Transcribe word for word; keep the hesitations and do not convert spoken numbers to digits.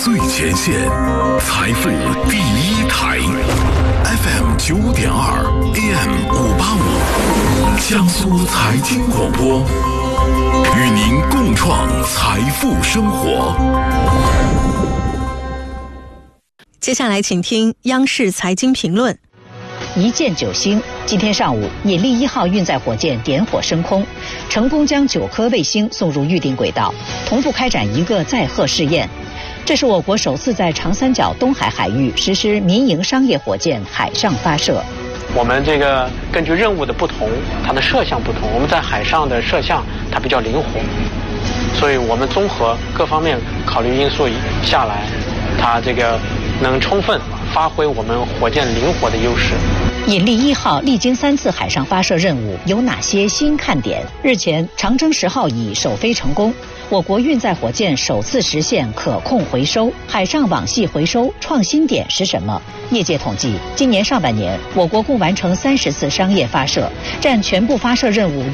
最前线，财富第一台 ，F M 九点二 ，A M 五八五，江苏财经广播，与您共创财富生活。 接下来，请听央视财经评论。 一箭九星，今天上午，引力一号运载火箭点火升空，成功将九颗卫星送入预定轨道，同步开展一个载荷试验。这是我国首次在长三角东海海域实施民营商业火箭海上发射。 我们这个根据任务的不同，它的摄像不同，我们在海上的摄像它比较灵活，所以我们综合各方面考虑因素下来，它这个能充分发挥我们火箭灵活的优势。 引力一号历经三次海上发射任务，有哪些新看点？日前，长征十号乙首飞成功，我国运载火箭首次实现可控回收。海上网系回收创新点是什么？业界统计，今年上半年，我国共完成三十次商业发射，占全部发射任务